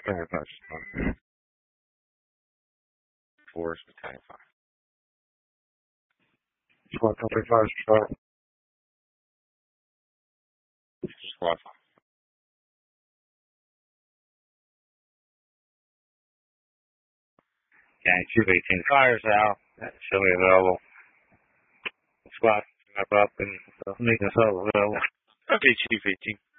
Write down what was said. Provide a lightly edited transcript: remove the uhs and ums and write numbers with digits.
Battalion 5, respond. Force Battalion 5. Squad Company 5, respond. Squad 5. Gang Chief 18 fires out. Show me available. Squad up and making us all available. Okay, Chief 18.